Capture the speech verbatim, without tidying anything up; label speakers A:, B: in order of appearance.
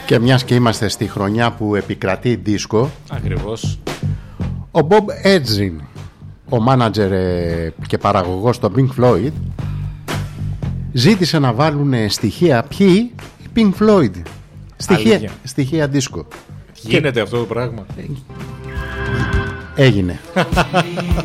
A: Και μιας και είμαστε στη χρονιά που επικρατεί δίσκο,
B: ακριβώς,
A: ο Bob Ezrin, ο μάνατζερ και παραγωγός στο Pink Floyd, ζήτησε να βάλουν στοιχεία ποιοι, οι Pink Floyd, στοιχεία, στοιχεία δίσκο.
B: Γίνεται και αυτό το πράγμα?
A: Έγινε.